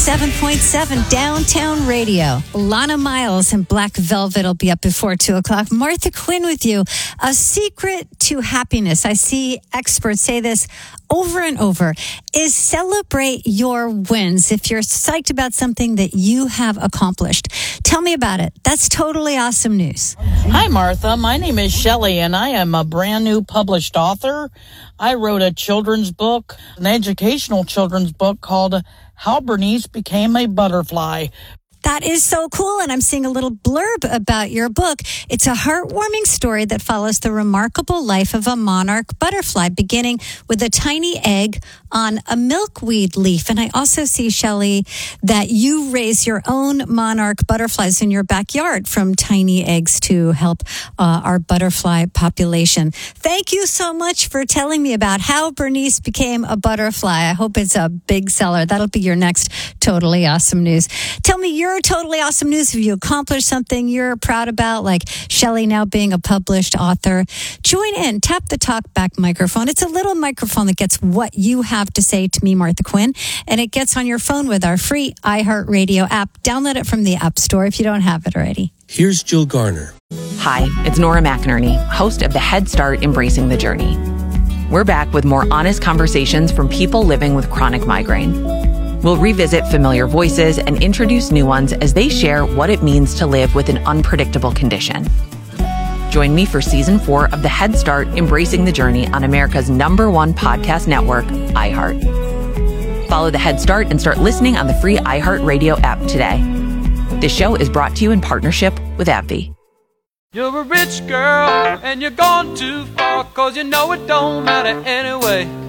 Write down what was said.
107.7 Downtown Radio. Lana Miles and Black Velvet will be up before 2 o'clock. Martha Quinn with you. A secret to happiness, I see experts say this over and over, is celebrate your wins. If you're psyched about something that you have accomplished, tell me about it. That's totally awesome news. Hi, Martha. My name is Shelley, and I am a brand new published author. I wrote a children's book, an educational children's book called How Bernice Became a Butterfly. That is so cool, and I'm seeing a little blurb about your book. It's a heartwarming story that follows the remarkable life of a monarch butterfly, beginning with a tiny egg on a milkweed leaf. And I also see, Shelley, that you raise your own monarch butterflies in your backyard from tiny eggs to help our butterfly population. Thank you so much for telling me about How Bernice Became a Butterfly. I hope it's a big seller. That'll be your next Totally Awesome News. Tell me your totally awesome news. Have you accomplished something you're proud about, like Shelley now being a published author? Join in. Tap the talkback microphone. It's a little microphone that gets what you have to say to me, Martha Quinn, and it gets on your phone with our free iHeartRadio app. Download it from the App Store if you don't have it already. Here's Jill Garner. Hi, it's Nora McInerney, host of the Head Start Embracing the Journey. We're back with more honest conversations from people living with chronic migraine. We'll revisit familiar voices and introduce new ones as they share what it means to live with an unpredictable condition. Join me for Season 4 of the Head Start Embracing the Journey on America's #1 podcast network, iHeart. Follow the Head Start and start listening on the free iHeartRadio app today. This show is brought to you in partnership with AbbVie. You're a rich girl and you're gone too far, 'cause you know it don't matter anyway.